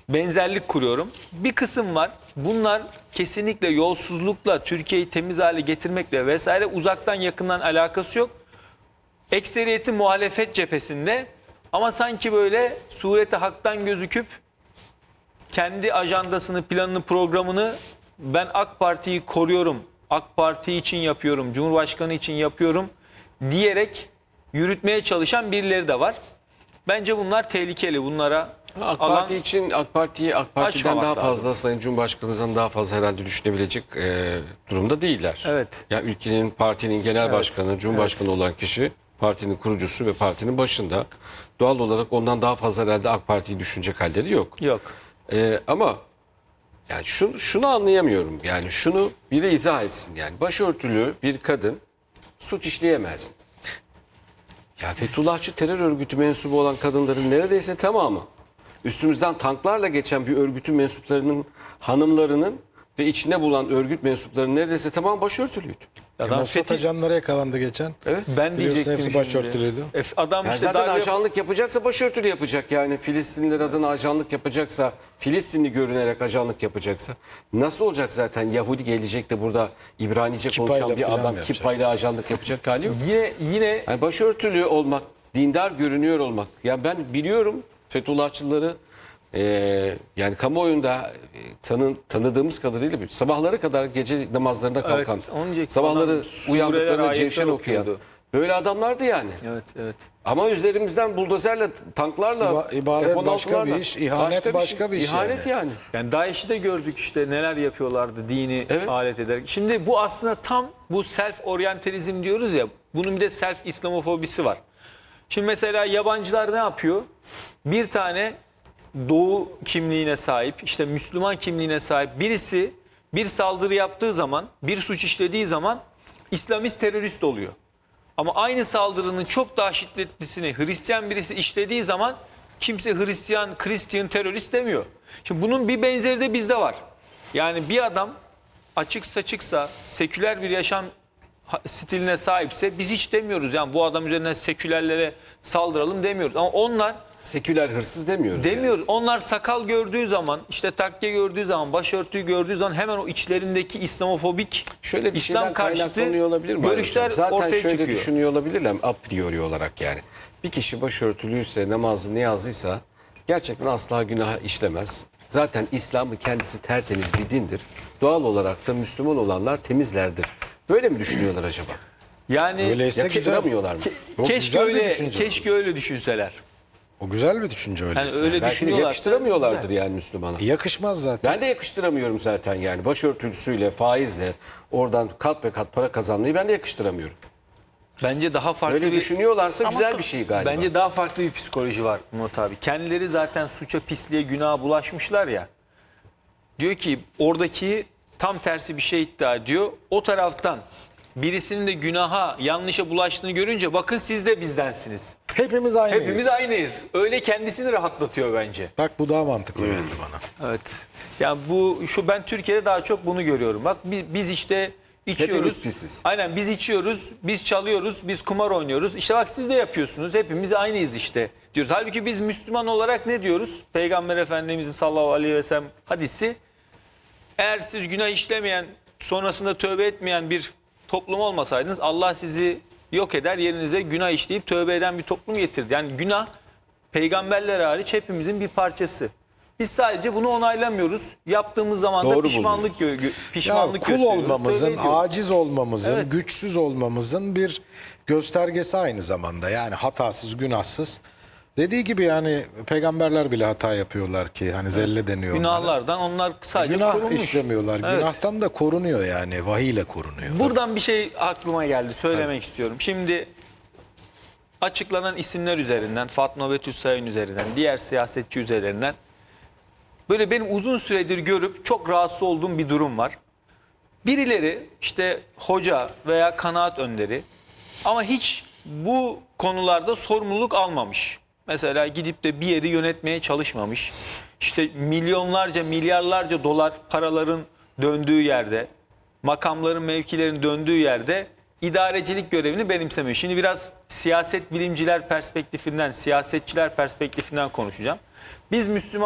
benzerlik kuruyorum. Bir kısım var. Bunlar kesinlikle yolsuzlukla, Türkiye'yi temiz hale getirmekle vesaire uzaktan yakından alakası yok. Ekseriyeti muhalefet cephesinde ama sanki böyle sureti haktan gözüküp kendi ajandasını, planını, programını ben AK Parti'yi koruyorum, AK Parti için yapıyorum, Cumhurbaşkanı için yapıyorum diyerek yürütmeye çalışan birileri de var. Bence bunlar tehlikeli. Bunlara AK Parti için AK Parti'yi AK Parti'den açmamak daha fazla lazım. Sayın Cumhurbaşkanı'ndan daha fazla herhalde düşünebilecek durumda değiller. Evet. Ya ülkenin partinin genel başkanı, Cumhurbaşkanı olan kişi partinin kurucusu ve partinin başında. Doğal olarak ondan daha fazla herhalde AK Parti'yi düşünecek halleri yok. Yok. Ama yani şunu anlayamıyorum. Yani şunu biri izah etsin. Yani başörtülü bir kadın suç işleyemez. Ya Fethullahçı terör örgütü mensubu olan kadınların neredeyse tamamı üstümüzden tanklarla geçen bir örgütün mensuplarının, hanımlarının ve içinde bulunan örgüt mensuplarının neredeyse tamamı başörtülüydü. Mustafa Tacanlara yakalandı geçen. Evet. Ben Biliyorsun diyecektim hepsi şimdi. başörtülüydü. Adam Yani işte zaten darbe... ajanlık yapacaksa başörtülü yapacak. Yani Filistinliler adına ajanlık yapacaksa, Filistinli görünerek ajanlık yapacaksa nasıl olacak zaten? Yahudi gelecek de burada İbranice konuşan bir falan adam yapacak. kipayla ajanlık yapacak hali yok. Yine Yani başörtülü olmak, dindar görünüyor olmak. Ya ben biliyorum Fethullahçıları yani kamuoyunda tanıdığımız kadarıyla sabahlara kadar gece namazlarında kalkan, Evet, onu diyecektim. sabahları Adam sureler, uyandıklarında ayetler cevşen okuyan okuyordu. böyle adamlardı yani. Evet, evet. Ama üzerimizden buldozerle, tanklarla, İbadet başka bir F-16'larla iş, ihanet başka bir iş İhanet yani. Yani DAEŞ'i de gördük işte neler yapıyorlardı dini Evet. alet ederek. Şimdi bu aslında tam bu self oryantalizm diyoruz ya. Bunun bir de self İslamofobisi var. Şimdi mesela yabancılar ne yapıyor? Bir tane Doğu kimliğine sahip, işte Müslüman kimliğine sahip birisi bir saldırı yaptığı zaman, bir suç işlediği zaman İslamist terörist oluyor. Ama aynı saldırının çok daha şiddetlisini Hristiyan birisi işlediği zaman kimse Christian terörist demiyor. Şimdi bunun bir benzeri de bizde var. Yani bir adam açık saçıksa, seküler bir yaşam stiline sahipse biz hiç demiyoruz. Yani bu adam üzerinden sekülerlere saldıralım demiyoruz. Ama onlar Seküler hırsız demiyoruz. demiyoruz. Yani. Onlar sakal gördüğü zaman, işte takke gördüğü zaman, başörtüyü gördüğü zaman hemen o içlerindeki İslamofobik, Şöyle bir İslam şeyden kaynaklanıyor olabilir mi? görüşler Zaten ortaya şöyle çıkıyor. düşünüyor olabilirler a priori olarak yani. Bir kişi başörtülüyse, namazı niyazıysa gerçekten asla günah işlemez. Zaten İslam'ın kendisi tertemiz bir dindir. Doğal olarak da Müslüman olanlar temizlerdir. Böyle mi düşünüyorlar acaba? Yani Öyleyse güzel. Yakıştıramıyorlar mı? Yok, keşke güzel bir öyle düşünce. keşke öyle düşünseler. O güzel bir düşünce öyleyse. Yani öyle Belki de düşünüyorlarsa yakıştıramıyorlardır güzel. yani Müslümana. Yakışmaz zaten. Ben de yakıştıramıyorum zaten yani. Başörtülüsüyle, faizle oradan kat be kat para kazanmayı ben de yakıştıramıyorum. Bence daha farklı Öyle bir düşünüyorlarsa güzel bir şey galiba. bence daha farklı bir psikoloji var Murat abi. Kendileri zaten suça, pisliğe, günaha bulaşmışlar ya. Diyor ki oradaki tam tersi bir şey iddia ediyor. O taraftan birisinin de günaha, yanlışa bulaştığını görünce bakın siz de bizdensiniz. Hepimiz aynıyız. Hepimiz aynıyız. Öyle kendisini rahatlatıyor bence. Bak bu daha mantıklı geldi bana. Evet. Yani ben Türkiye'de daha çok bunu görüyorum. Bak biz işte içiyoruz. Hepimiz pisiz. Aynen biz içiyoruz, biz çalıyoruz, biz kumar oynuyoruz. İşte bak siz de yapıyorsunuz. Hepimiz aynıyız işte diyoruz. Halbuki biz Müslüman olarak ne diyoruz? Peygamber Efendimizin sallallahu aleyhi ve sellem hadisi. Eğer siz günah işlemeyen, sonrasında tövbe etmeyen bir toplum olmasaydınız Allah sizi yok eder, yerinize günah işleyip tövbe eden bir toplum getirdi. Yani günah peygamberler hariç hepimizin bir parçası. Biz sadece bunu onaylamıyoruz. Yaptığımız zaman da Doğru pişmanlık Ya pişmanlık kul gösteriyoruz, olmamızın, tövbe ediyoruz. aciz olmamızın, Evet. güçsüz olmamızın bir göstergesi aynı zamanda. Yani hatasız, günahsız. Dediği gibi yani peygamberler bile hata yapıyorlar ki hani zelle deniyor. onlara. Günahlardan onlar sadece Günah korunmuş. işlemiyorlar. Evet. Günahtan da korunuyor yani. Vahiy ile korunuyor. Buradan bir şey aklıma geldi. Söylemek istiyorum. Şimdi açıklanan isimler üzerinden, Fatma Betül Sayın üzerinden, diğer siyasetçi üzerinden böyle benim uzun süredir görüp çok rahatsız olduğum bir durum var. Birileri işte hoca veya kanaat önderi ama hiç bu konularda sorumluluk almamış. Mesela gidip de bir yeri yönetmeye çalışmamış. İşte milyonlarca, milyarlarca dolar paraların döndüğü yerde, makamların, mevkilerin döndüğü yerde idarecilik görevini benimsemiş. Şimdi biraz siyaset bilimciler perspektifinden, siyasetçiler perspektifinden konuşacağım. Biz Müslüman